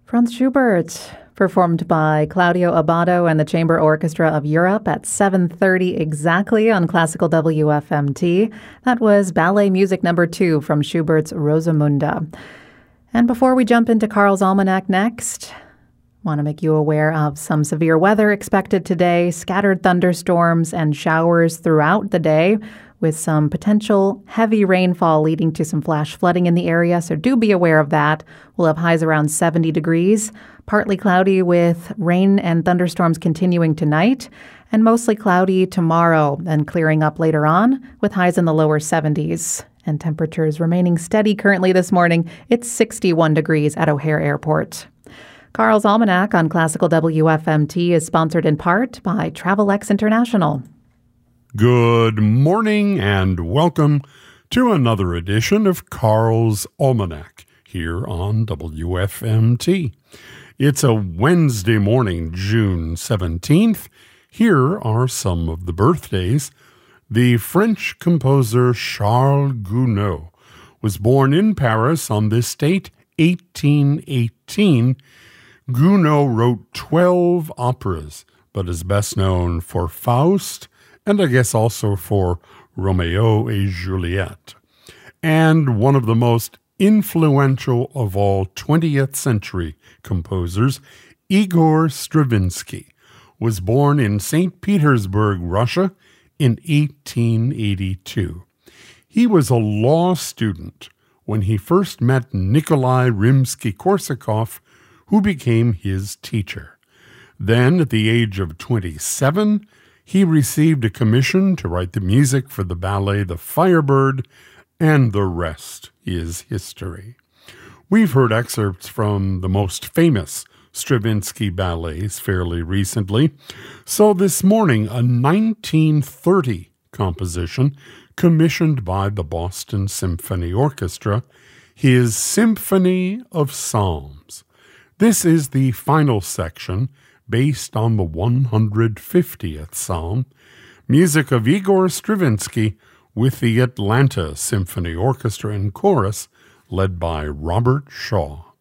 Franz Schubert, performed by Claudio Abbado and the Chamber Orchestra of Europe at 7:30 exactly on Classical WFMT. That was Ballet Music No. 2 from Schubert's Rosamunde. And before we jump into Carl's Almanac next, want to make you aware of some severe weather expected today, scattered thunderstorms and showers throughout the day, with some potential heavy rainfall leading to some flash flooding in the area, so do be aware of that. We'll have highs around 70 degrees, partly cloudy with rain and thunderstorms continuing tonight, and mostly cloudy tomorrow and clearing up later on with highs in the lower 70s. And temperatures remaining steady currently this morning. It's 61 degrees at O'Hare Airport. Carl's Almanac on Classical WFMT is sponsored in part by TravelX International. Good morning and welcome to another edition of Carl's Almanac here on WFMT. It's a Wednesday morning, June 17th. Here are some of the birthdays. The French composer Charles Gounod was born in Paris on this date, 1818. Gounod wrote 12 operas, but is best known for Faust, and I guess also for Romeo et Juliet. And one of the most influential of all 20th century composers, Igor Stravinsky, was born in St. Petersburg, Russia in 1882. He was a law student when he first met Nikolai Rimsky-Korsakov, who became his teacher. Then, at the age of 27, he received a commission to write the music for the ballet The Firebird, and the rest is history. We've heard excerpts from the most famous Stravinsky ballets fairly recently, so this morning a 1930 composition commissioned by the Boston Symphony Orchestra, his Symphony of Psalms. This is the final section based on the 150th Psalm, music of Igor Stravinsky with the Atlanta Symphony Orchestra and Chorus led by Robert Shaw.